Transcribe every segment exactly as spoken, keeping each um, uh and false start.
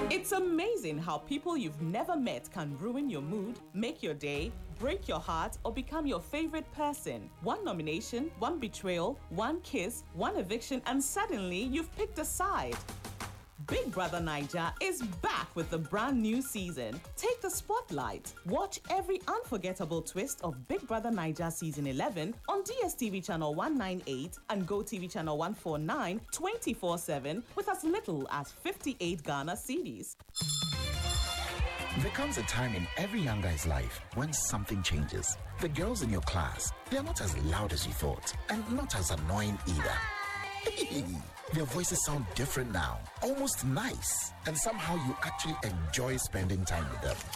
It's amazing how people you've never met can ruin your mood, make your day, break your heart, or become your favorite person. One nomination, one betrayal, one kiss, one eviction, and suddenly you've picked a side. Big Brother Naija is back with the brand new season. Take the spotlight. Watch every unforgettable twist of Big Brother Naija Season eleven on D S T V Channel one ninety-eight and GoTV Channel one forty-nine twenty-four seven with as little as fifty-eight Ghana cedis. There comes a time in every young guy's life when something changes. The girls in your class, they're not as loud as you thought and not as annoying either. Their voices sound different now, almost nice, and somehow you actually enjoy spending time with them.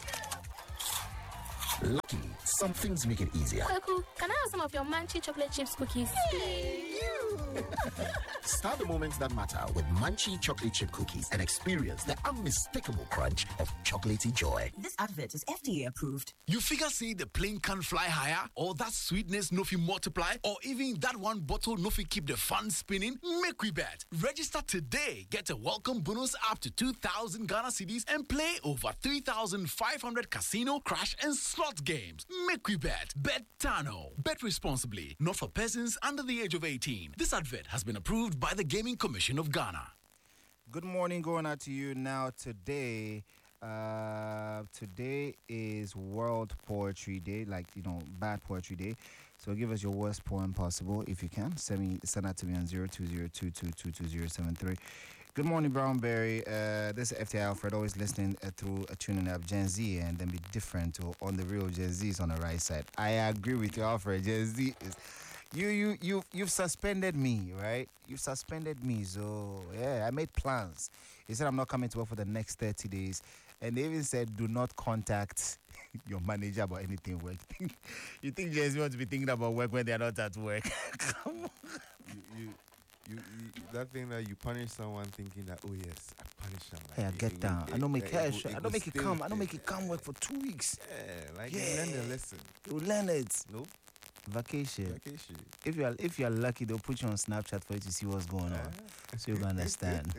Luckily, some things make it easier. Kwaku, can I have some of your Munchie chocolate chips cookies? Hey, you! Start the moments that matter with Munchie chocolate chip cookies and experience the unmistakable crunch of chocolatey joy. This advert is F D A approved. You figure say the plane can fly higher, or that sweetness no fi multiply, or even that one bottle no fi keep the fun spinning? Make we bet. Register today. Get a welcome bonus up to two thousand Ghana cedis and play over three thousand five hundred casino, crash, and slot games. Make we bet. Bet Tano. Bet responsibly. Not for persons under the age of eighteen. This advert has been approved by the Gaming Commission of Ghana. Good morning, going out to you now. Today, uh, today is World Poetry Day, like, you know, bad poetry day. So give us your worst poem possible if you can. Send me, send that to me on zero two zero two two two two zero seven three. Good morning, Brownberry. Uh, this is F T I Alfred, always listening uh, through a tuning up Gen Z and then be different or on the real Gen Z is on the right side. I agree with you, Alfred. Gen Z is. You, you, you, you've suspended me, right? You've suspended me, so yeah, I made plans. He said I'm not coming to work for the next thirty days, and they even said do not contact your manager about anything work. You think Gen Z want to be thinking about work when they're not at work? Come on. You, you, you, you, that thing that you punish someone thinking that, oh yes, I punish them. Like, Hey, I get it, down. it, I don't make it, cash. it, I don't make it still come. I don't fit. make it come work for two weeks. Yeah, like Yeah. you learn the lesson. You learn it. Nope. Vacation. Vacation. If you are if you are lucky, they'll put you on Snapchat for you to see what's going on, so you can understand.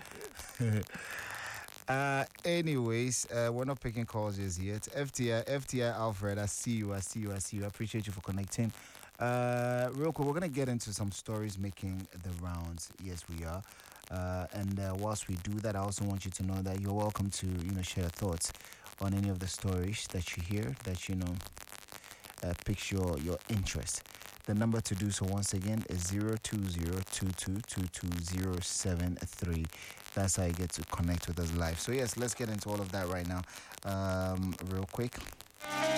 uh, anyways, uh, we're not picking calls just yet. F T I, F T I Alfred, I see you, I see you, I see you. I appreciate you for connecting. Uh, real quick, we're gonna get into some stories making the rounds. Yes, we are. Uh, and uh, whilst we do that, I also want you to know that you're welcome to, you know, share thoughts on any of the stories that you hear that you know. Uh, piques your, your interest. The number to do so once again is zero two zero two two two two zero seven three. That's how you get to connect with us live. So yes, let's get into all of that right now. Um, real quick.